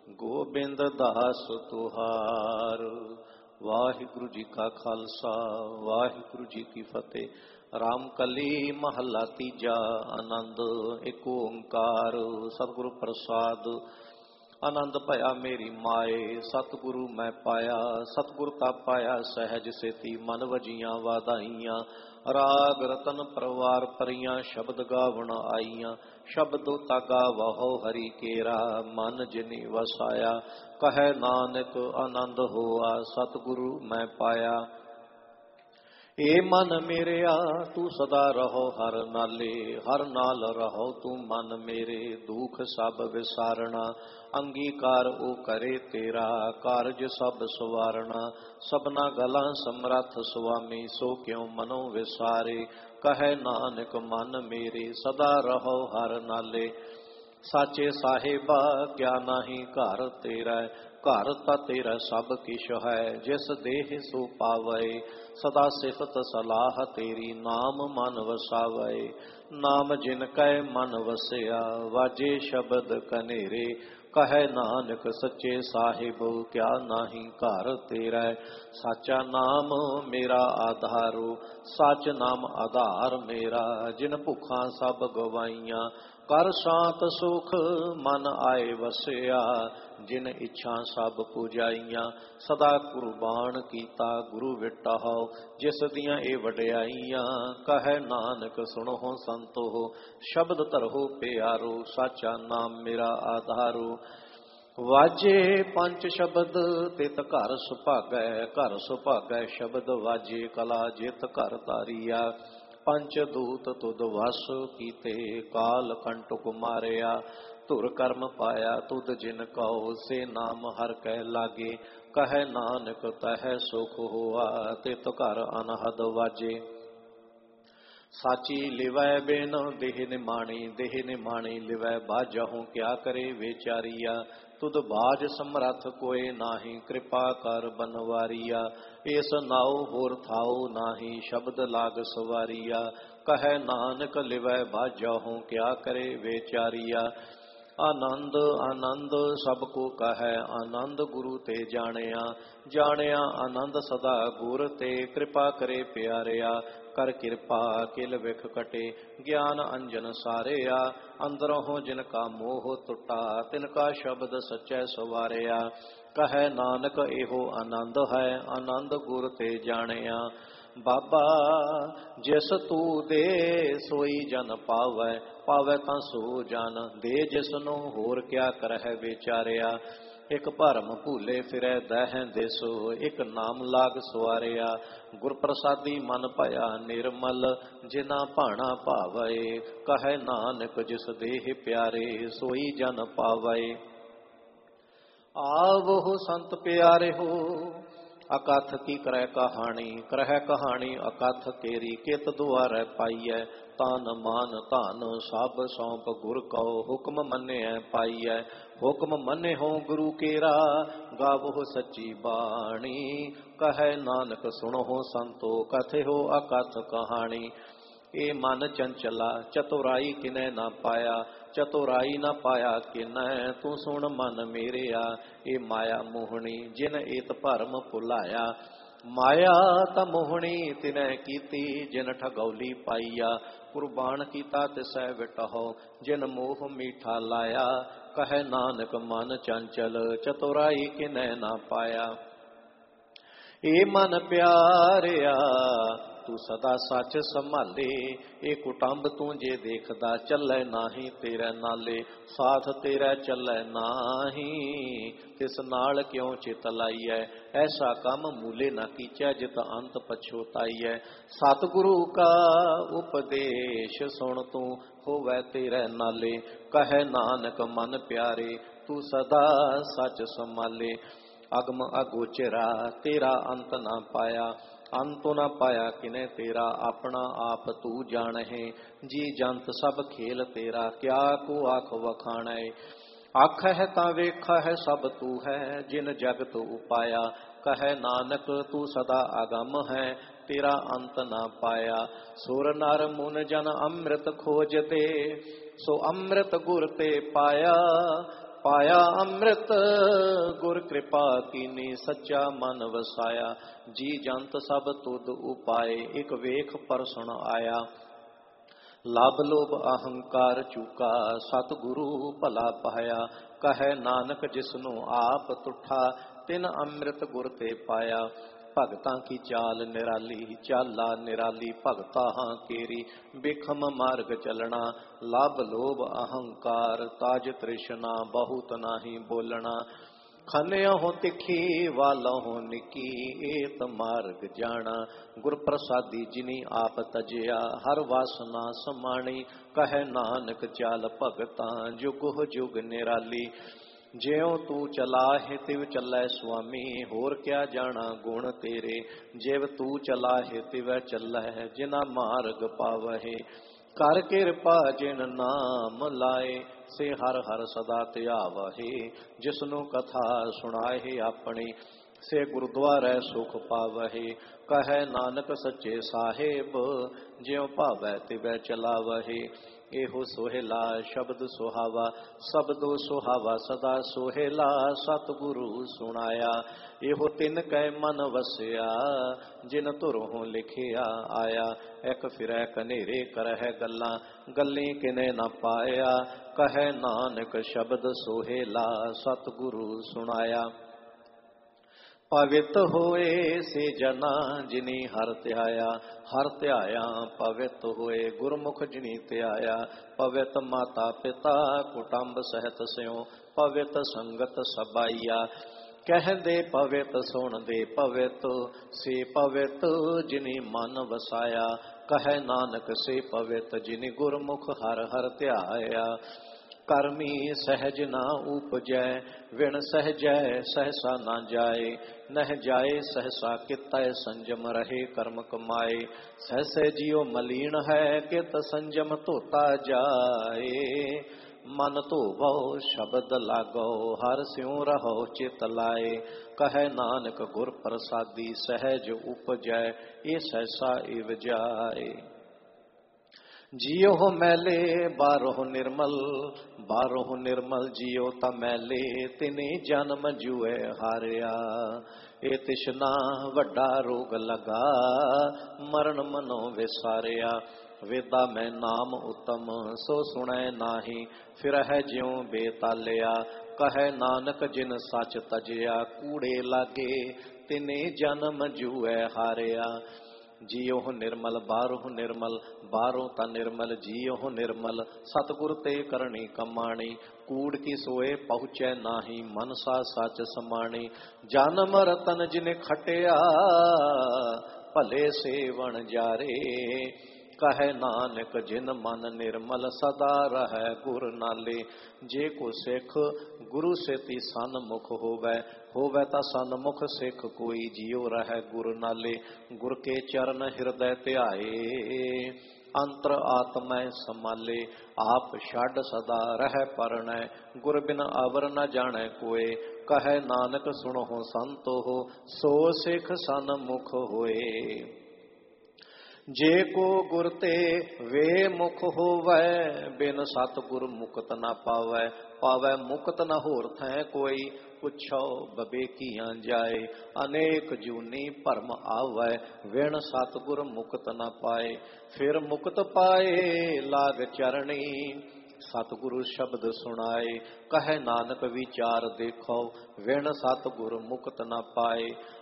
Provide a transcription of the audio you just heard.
गोबिंद दास तुहार। वाहिगुरु जी का खालसा वाहिगुरु जी की फतेह। राम कली महला तीजा आनंद एक ओंकार। सतगुरु प्रसाद आनंद भया मेरी माए। सतगुरु मैं पाया सतगुरु का पाया सहज सेती मन वजियां वाधाइयां। राग रतन परवार परियां शब्द गावण आईयां। शब्दो तागा वहो हरि केरा मन जिनि वसाया। कहे नानक आनंद होआ सतगुरु मैं पाया। ए मन मेरेया तू सदा रहो हर नाले। हर नाल रहो तू मन मेरे। दुख सब विसारना अंगीकार ओ करे तेरा। कारज सब सवारना सबना गला समरथ स्वामी। सो क्यों मनो विसारे कहे नानक मन मेरे। सदा रहो हर नाले। साचे साहिबा क्या नाही घर तेरा। घर ता तेरा सब किश है जिस देह सो पावे। सदा सिफत सलाह तेरी नाम मन वसावे। नाम जिन कै मन वसिया वाजे शब्द कनेरे। कहे नानक सच्चे साहिब क्या नाही घर तेरा। साचा नाम मेरा आधारो सच नाम आधार मेरा। जिन भुखा सब गवाइयां कर शांत सुख मन आए वसिया। जिन इच्छा सब पुजाइयां सदा कुर्बान कीता गुरु विटाहो। जिस दियां ए वड्याइयां कहे नानक सुनो संतो। शब्द धरो प्यारो साचा नाम मेरा आधारो। वाजे पंच शब्द तित घर सुभागै। घर सुभागै शब्द वाजे कला जित घर तारिया। पंच दूत तुद वस कीते काल कंटुक मारिया। धुर कर्म पाया तुद जिन कहो से नाम हर कह लागे। कहे नानक तह सुख हुआ तित घर अनहद वाजे। साची लिवै बिन देह निमाणी। देह निमाणी लिवै बाजहूँ क्या करे बेचारिया। तुद बाज समरथ कोय नाही कृपा कर बनवारिया। इस नाउ होर थाओ नाही शब्द लाग सवारिया। कहे नानक लिवै बाजहूँ क्या करे बेचारिया। आनंद आनंद सबको कहे आनंद गुरु ते जानिया। जानिया आनंद सदा गुर ते कृपा करे प्यारिया। कर कृपा किल विख कटे ज्ञान अंजन सारिया। अंदरों जिनका मोह टुटा तिनका शब्द सच्चै सवारिया। कहे नानक एहो आनंद है आनंद गुर ते जानिया। बाबा जिस तू दे सोई जन पावै। पावै तां सो जन दे जिसनों होर क्या करह बेचारिया। एक भरम भूले फिरै दह देसो। एक नाम लाग सवारिया। गुर प्रसादी मन भया निर्मल जिना भाणा भावै। कहे नानक जिस देह प्यारे सोई जन पावै। आवो संत प्यारे हो अकथ की करह कहानी अकथ तेरी कित दुआरै पाईऐ। तन मान धन सब सौंप गुर कहो हुक्म मन्निऐ पाईऐ। हुक्म मन्ने हो गुरु केरा गावो सच्ची बाणी। कहे नानक सुनो संतो कथे हो अकथ कहानी। ए मन चंचला चतुराई किनै ना पाया। चतुराई न पाया किनै तू सुन मन मेरेया। ए माया मोहनी जिन एत भरम भुलाया। माया त मोहनी तिनै कीती जिन ठगौली पाईया। कुर्बान कीता तिसै विटहो जिन मोह मीठा लाया। कहे नानक मन चंचल चतुराई किनै ना पाया। ए मन प्यारिया तू सदा सच संभाले। ए कुटुंब तू जे देखदा चलै नाही तेरे नाले। साथ तेरा चलै नाही तिस नाल क्यों चित लाईऐ। ऐसा कम मूले न कीचै जित अंत पछोताईऐ। सतगुरु का उपदेश सुन तू होवै तेरे नाले। कहे नानक मन प्यारे तू सदा सच संभाले। अगम अगोचरा तेरा अंत ना पाया। अंत न पाया किने तेरा अपना आप तू जाने। जी जंत सब खेल तेरा क्या को आख वखाणै। आख है ता वेख है सब तू है जिन जगत उपाया। कहे नानक तू सदा आगम है तेरा अंत ना पाया। सुर नर मुन जन अमृत खोज दे सो अमृत गुर ते पाया। पाया अमृत गुर कृपा कीनी सच्चा मन वसाया। जी जंत सब तुद उपाय एक वेख परसण आया। लाभ लोभ अहंकार चूका सतगुरु भला पाया। कहे नानक जिसनु आप तुठा तिन अमृत गुर ते पाया। भगतां की चाल निराली चाला निराली भगता हां केरी। बिखम मार्ग चलना लाभ लोभ अहंकार ताज तृष्णा बहुत नाही बोलना। खनिया तिखी वालहो निकी एत मार्ग जाना। गुर प्रसादी जिनी आप तजया हर वासना समाणी। कहे नानक चाल भगतां जुग जुग निराली। ज्यों तू चला है तिव चलै स्वामी होर क्या जाना गुण तेरे। जिव तू चला है तिव चलै जिना मार्ग पावहे। कर किरपा जिन नाम लाए से हर हर सदा त्यावहे। जिसनु कथा सुनाए अपनी से गुरुद्वारे सुख पावहे। कहे नानक सच्चे साहेब ज्यों भावै तिवै चलावहे। एहो सोहेला शब्द सुहावा शब्दो सुहावा सदा सोहेला। सतगुरु सुनाया एहो तिन कै मन वसिया जिन धुरों लिखिया आया। एक फिरै कनेरे करह गल्लां गल्ली किने न पाया। कहे नानक शब्द सोहेला सतगुरु सुनाया। पवित होए से जना जिनी हर त्याया। हर त्याया पवित होए गुरमुख जिनी त्याया। पवित माता पिता कुटुंब सहित स्यों पवित संगत सबाइया। कहदे पवित सुन दे पवित से पवित जिनी मन वसाया। कहे नानक से पवित जिनी गुरमुख हर हर त्याया। करमी सहज ना उपजै विण सहजै सहसा ना जाए। नह जाए सहसा कितै संजम रहे कर्म कमाए। सहसे जियो मलीन है कित संजम धोता जाए। मन धोवो शब्द लागो हर स्यों रहो चित लाए। कहे नानक गुर प्रसादी सहज उपजै ये सहसा इव जाए। जियो हो मैले बारो निर्मल जियो ता मैले तिने जन्म जुए हारिया। ए तिशना वड्डा रोग लगा मरण मनो विसारिया। वेदा मैं नाम उत्तम सो सुनै नाही फिर है ज्यों बेतालिया। कहे नानक जिन सच तजिया कूड़े लागे तिने जन्म जुए हारिया। जियो निर्मल बारो ता निर्मल जियो निर्मल। सतगुर ते करनी कमाणी कूड़ की सोए पहुँचे नाही मनसा सच समाणी। जन्म रतन जिने खटिया भले सेवन जारे। कहे नानक जिन मन निर्मल सदा रहै गुर नाले। जे को सिख गुरु सेती सन्मुख होवै ता सन्मुख सिख कोई। जियो रहै गुर नाले गुर के चरण हृदय ध्याए। अंतर आत्मै समाले आप छाड़ सदा रह परनै। गुर बिन अवर न जाने कोय। कहे नानक सुनो संतो हो सो सिख सन्मुख होए। जे को गुर ते वे मुख होवै बिन सतगुर मुकत न पावै। पावै मुकत न होर थै कोई पुछो बबेकियां जाए। अनेक जूनी भरम आवै विण सतगुर मुकत न पाए। फिर मुकत पाए लाग चरणी सतगुरु शब्द सुनाए। कहे नानक विचार देखो विण सतगुर मुकत न पाए।